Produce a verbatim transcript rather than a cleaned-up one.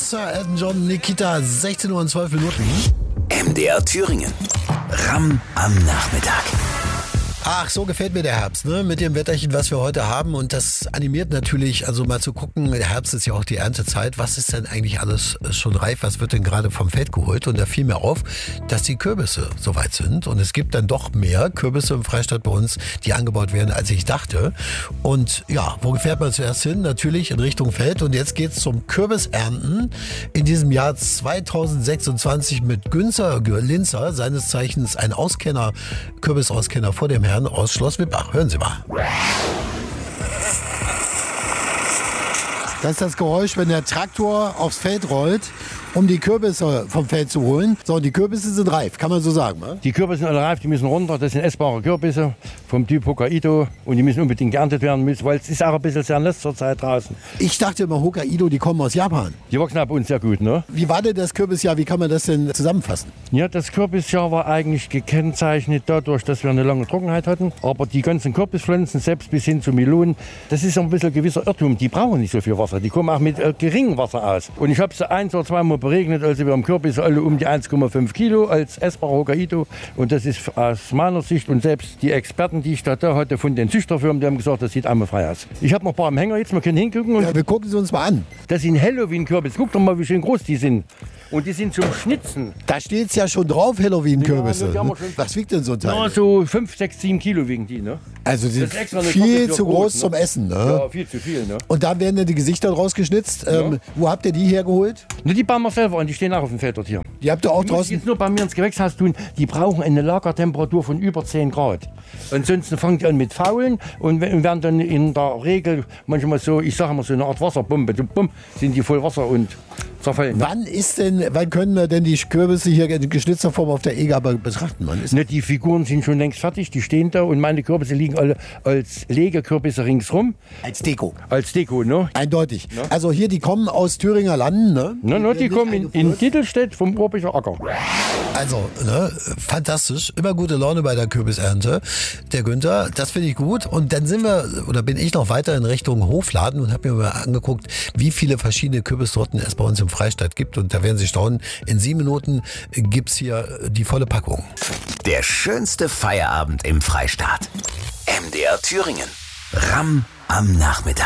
Sir Elton John, Nikita, sechzehn Uhr und zwölf Minuten. M D R Thüringen. Ramm am Nachmittag. Ach, so gefällt mir der Herbst, ne? Mit dem Wetterchen, was wir heute haben. Und das animiert natürlich, also mal zu gucken, der Herbst ist ja auch die Erntezeit. Was ist denn eigentlich alles schon reif? Was wird denn gerade vom Feld geholt? Und da fiel mir auf, dass die Kürbisse soweit sind. Und es gibt dann doch mehr Kürbisse im Freistaat bei uns, die angebaut werden, als ich dachte. Und ja, wo fährt man zuerst hin? Natürlich in Richtung Feld. Und jetzt geht's zum Kürbisernten in diesem Jahr zweitausendsechsundzwanzig mit Günzer Linzer, seines Zeichens ein Auskenner, Kürbisauskenner vor dem Herrn aus Schloss Wippach. Hören Sie mal. Das ist das Geräusch, wenn der Traktor aufs Feld rollt, um die Kürbisse vom Feld zu holen. So, und die Kürbisse sind reif, kann man so sagen, ne? Die Kürbisse sind alle reif, die müssen runter. Das sind essbare Kürbisse vom Typ Hokkaido. Und die müssen unbedingt geerntet werden, weil es ist auch ein bisschen sehr nass zur Zeit draußen. Ich dachte immer, Hokkaido, die kommen aus Japan. Die wachsen bei uns sehr gut, ne? Wie war denn das Kürbisjahr? Wie kann man das denn zusammenfassen? Ja, das Kürbisjahr war eigentlich gekennzeichnet dadurch, dass wir eine lange Trockenheit hatten. Aber die ganzen Kürbispflanzen, selbst bis hin zu Melonen, das ist ein bisschen ein gewisser Irrtum. Die brauchen nicht so viel Wasser. Die kommen auch mit äh, geringem Wasser aus. Und ich habe sie ein oder zweimal beregnet, also wir haben Kürbisse alle um die eins Komma fünf Kilo als essbarer Hokkaido. Und das ist aus meiner Sicht und selbst die Experten, die ich da, da hatte von den Züchterfirmen, die haben gesagt, das sieht einwandfrei aus. Ich habe noch ein paar am Hänger jetzt, wir können hingucken. Und ja, wir gucken sie uns mal an. Das sind Halloween-Kürbisse. Guck doch mal, wie schön groß die sind. Und die sind zum Schnitzen. Da steht es ja schon drauf, Halloween-Kürbisse. Ja, was wiegt denn so ein Teil? Ja, so fünf, sechs, sieben Kilo wiegen die, ne? Also die sind viel zu groß ne? zum Essen, ne? Ja, viel zu viel, ne? Und da werden dann die Gesichter draus geschnitzt. Ja. Ähm, wo habt ihr die hergeholt? Ne, die bauen wir selber an, die stehen auch auf dem Feld dort hier. Die habt ihr auch die draußen? Jetzt nur bei mir ins Gewächshaus tun, die brauchen eine Lagertemperatur von über zehn Grad. Ansonsten fangen die an mit Faulen und werden dann in der Regel manchmal so, ich sage mal so eine Art Wasserbombe, so bumm, sind die voll Wasser und zerfallen. Wann ist denn, wann können wir denn die Kürbisse hier in geschnitzter Form auf der E-Gabe betrachten? Wann ist ne, die Figuren sind schon längst fertig, die stehen da und meine Kürbisse liegen alle als Legekürbisse ringsrum. Als Deko. Als Deko, ne? Eindeutig. Ne? Also hier, die kommen aus Thüringer Landen, ne? Ne, ne, die, die kommen in, in Dittelstedt vom Urbicher Acker. Also, ne, fantastisch. Immer gute Laune bei der Kürbisernte. Der Günther, das finde ich gut. Und dann sind wir, oder bin ich noch weiter in Richtung Hofladen und habe mir mal angeguckt, wie viele verschiedene Kürbissorten es bei uns im Freistaat gibt. Und da werden Sie staunen, in sieben Minuten gibt's hier die volle Packung. Der schönste Feierabend im Freistaat. M D R Thüringen. Ramm am Nachmittag.